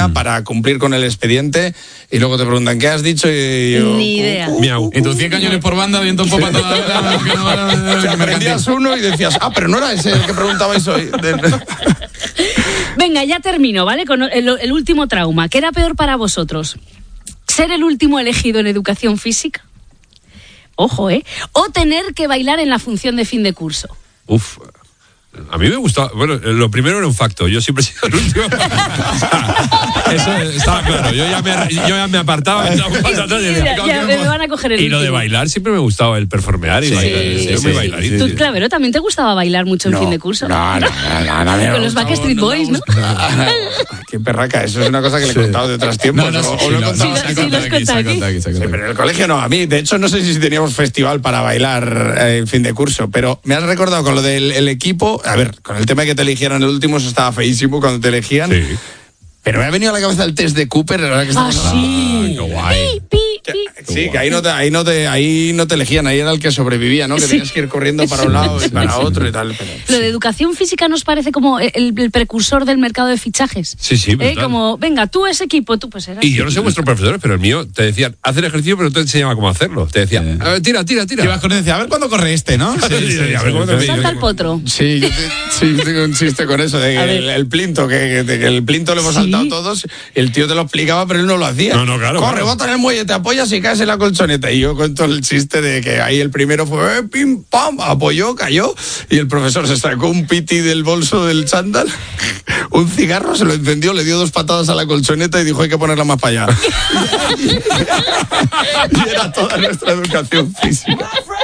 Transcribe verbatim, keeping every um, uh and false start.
día mm. para cumplir con el expediente y luego te preguntan ¿qué has dicho? Y yo, ni idea. Uh, uh, Miau. Y tus cien cañones por banda, viento en popa toda la hora. Que no, o sea, aprendías uno y decías, ah, pero no era ese el que preguntabais hoy. Venga, ya termino, ¿vale? Con el, el último trauma. ¿Qué era peor para vosotros? ¿Ser el último elegido en educación física? Ojo, ¿eh? O tener que bailar en la función de fin de curso. Uf. A mí me gustaba, bueno, lo primero era un facto, yo siempre he sido el último. Eso estaba claro, yo ya me, yo ya me apartaba, me echaba un paso atrás y decía, ya, ya, me van a coger el Y lo de bailar siempre me gustaba, el performear y sí, bailar. Sí, yo sí, muy sí, bailarín. Tú, Clavero, ¿también te gustaba bailar mucho en no, fin de curso? No, no, no, no, no Con los Backstreet Boys, ¿no? Qué perraca, eso es una cosa que le he contado de otros tiempos. No, no, o, sí, o lo he no, contado. sí, sí, lo has contado aquí. Sí, pero en el colegio no, a mí, de hecho, no sé si teníamos festival para bailar eh, en fin de curso, pero me has recordado con lo del el equipo, a ver, con el tema de que te eligieran el último, eso estaba feísimo cuando te elegían. Sí. Pero me ha venido a la cabeza el test de Cooper, la verdad que Ah, estamos... sí. Qué guay. Pi, pi, pi. Sí, que ahí no, te, ahí, no te, ahí no te elegían, ahí era el que sobrevivía, ¿no? Que Sí. tenías que ir corriendo para un lado y para otro y tal. Pero, Lo de educación física nos parece como el, el precursor del mercado de fichajes. Sí, sí, ¿Eh? brutal. Como, venga, tú ese equipo, tú pues eras. Y yo no sé vuestros profesores, pero el mío te decían, haz el ejercicio, pero no te enseñaba cómo hacerlo. Te decían, a ver, tira, tira, tira. Ibas con él y decía, a ver cuándo corre este, ¿no? Sí, sí, sí, a ver, ¿cómo te pillo? Salta al potro. Sí, yo, te, sí, yo tengo un chiste con eso, de A que ver. el, el plinto, que, que, que el plinto lo hemos ¿Sí? saltado todos, el tío te lo explicaba, pero él no lo hacía. No, no, claro, Corre, claro. bota en el muelle, te apoyas y caes en la colchoneta. Y yo cuento el chiste de que ahí el primero fue, eh, pim, pam, apoyó, cayó, y el profesor se sacó un piti del bolso del chándal, un cigarro, se lo encendió, le dio dos patadas a la colchoneta y dijo, hay que ponerla más para allá. Y era toda nuestra educación física.